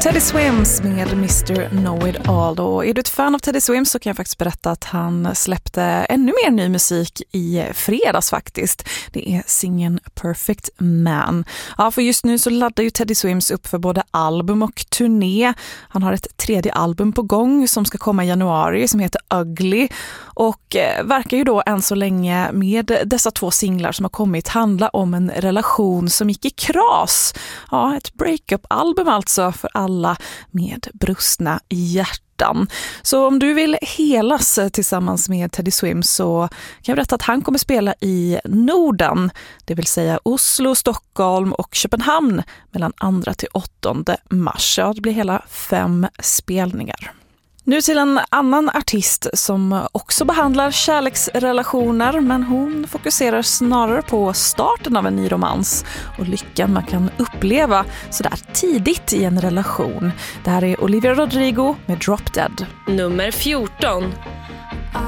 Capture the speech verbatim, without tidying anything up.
Teddy Swims med mister Know-It-All. Och är du ett fan av Teddy Swims så kan jag faktiskt berätta att han släppte ännu mer ny musik i fredags faktiskt. Det är singeln Perfect Man. Ja, för just nu så laddar ju Teddy Swims upp för både album och turné. Han har ett tredje album på gång som ska komma i januari som heter Ugly. Och eh, verkar ju då än så länge med dessa två singlar som har kommit handla om en relation som gick i kras. Ja, ett breakup-album alltså för alla med brustna hjärtan. Så om du vill helas tillsammans med Teddy Swims så kan jag berätta att han kommer spela i Norden, det vill säga Oslo, Stockholm och Köpenhamn mellan andra till åttonde mars. Ja, det blir hela fem spelningar. Nu till en annan artist som också behandlar kärleksrelationer, men hon fokuserar snarare på starten av en ny romans och lyckan man kan uppleva sådär tidigt i en relation. Det här är Olivia Rodrigo med Drop Dead. Nummer fjorton.